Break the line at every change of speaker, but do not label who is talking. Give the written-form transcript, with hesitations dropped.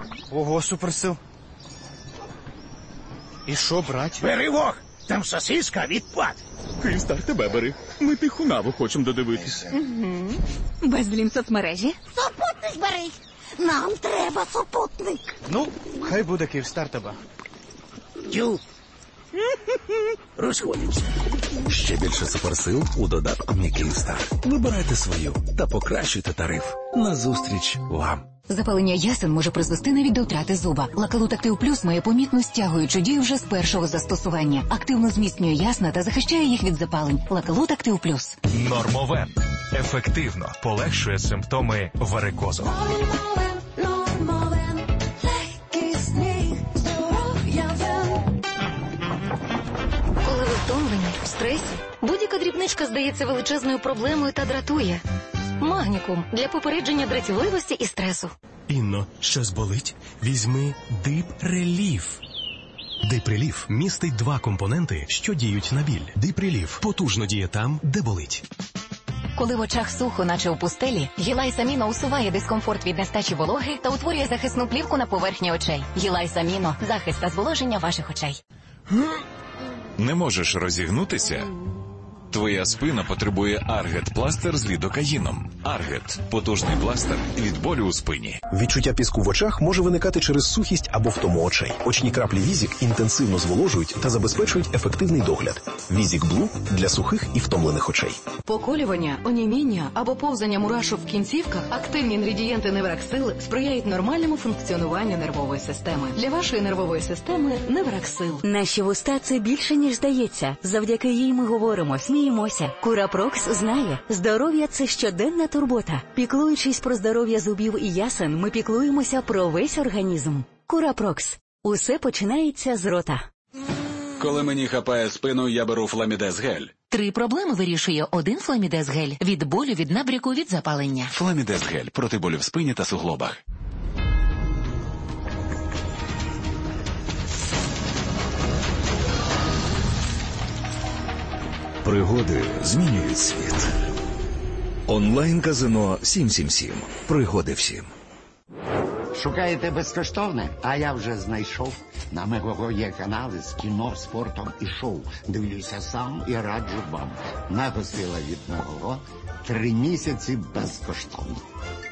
Ого, суперсил. І що, брать?
Бери вог! Там сосиска відпад.
Київстар, тебе бери. Ми Тихунаву хочемо додивитись.
Безлім соцмережі.
Супутник бери. Нам треба супутник.
Ну, хай буде Київстар тебе.
Тю. Розходимося.
Ще більше суперсил у додатку «Мій Київстар». Вибирайте свою та покращуйте тариф. Назустріч вам.
Запалення ясен може призвести навіть до втрати зуба. Лакалут Актив Плюс має помітну стягуючу дію вже з першого застосування. Активно зміцнює ясна та захищає їх від запалень. Лакалут Актив Плюс.
Нормовен. Ефективно полегшує симптоми варикозу.
Коли ви втомлені, в стресі, будь-яка дрібничка здається величезною проблемою та дратує. Магнікум для попередження дратівливості і стресу.
Інно, щось болить? Візьми Дип-Реліф. Дип-Реліф містить 2 компоненти, що діють на біль. Дип-Реліф потужно діє там, де болить.
Коли в очах сухо, наче у пустелі, Гілайс Аміно усуває дискомфорт від нестачі вологи та утворює захисну плівку на поверхні очей. Гілайс Аміно – захист та зволоження ваших очей.
Не можеш розігнутися? Твоя спина потребує Аргет-пластир з лідокаїном. Аргет – потужний пластир від болю у спині.
Відчуття піску в очах може виникати через сухість або втому очей. Очні краплі Візік інтенсивно зволожують та забезпечують ефективний догляд. Візік Блу для сухих і втомлених очей.
Поколювання, оніміння або повзання мурашок в кінцівках – активні інгредієнти Невраксил сприяють нормальному функціонуванню нервової системи. Для вашої нервової системи Невраксил.
Наші вуста – це більше, ніж здається. Завдяки їй ми говоримо, сміємося. Курапрокс знає, здоров'я – це щоденна турбота. Піклуючись про здоров'я зубів і ясен, ми піклуємося про весь організм. Курапрокс. Усе починається з рота.
Коли мені хапає спину, я беру Фламідез гель.
3 проблеми вирішує один Фламідез гель. Від болю, від набряку, від запалення.
Фламідез гель проти болю в спині та суглобах.
Пригоди змінюють світ. Онлайн-казино 777. Пригоди всім.
Шукаєте безкоштовне? А я вже знайшов. На Мегого є канали з кіно, спортом і шоу. Дивлюся сам і раджу вам. Нагостила від Мегого 3 місяці безкоштовно.